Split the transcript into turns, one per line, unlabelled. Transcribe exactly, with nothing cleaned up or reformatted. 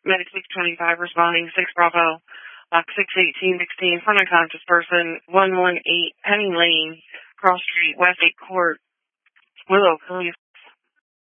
Medic six twenty-five responding, six Bravo, Box six eighteen sixteen, from unconscious person, one one eight, Penny Lane, Cross Street, West eighth Court, Willow Police.